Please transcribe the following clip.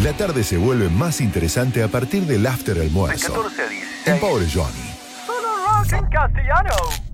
La tarde se vuelve más interesante a partir del after almuerzo. De 14 a 16. En Pobre Johnny. Solo rock en castellano.